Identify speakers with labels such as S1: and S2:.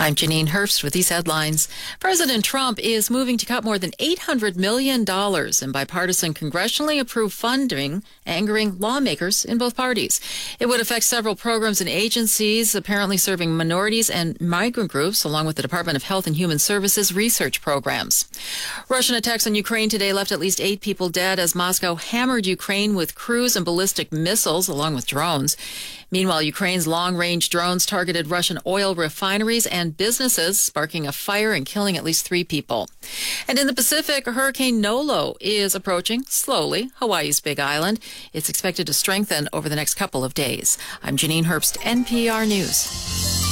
S1: I'm Janine Herbst with these headlines. President Trump is moving to cut more than $800 million in bipartisan congressionally approved funding, angering lawmakers in both parties. It would affect several programs and agencies apparently serving minorities and migrant groups, along with the Department of Health and Human Services research programs. Russian attacks on Ukraine today left at least 8 people dead as Moscow hammered Ukraine with cruise and ballistic missiles, along with drones. Meanwhile, Ukraine's long-range drones targeted Russian oil refineries and businesses, sparking a fire and killing at least 3 people. And in the Pacific, Hurricane Nolo is approaching slowly Hawaii's Big Island. It's expected to strengthen over the next couple of days. I'm Janine Herbst, NPR News.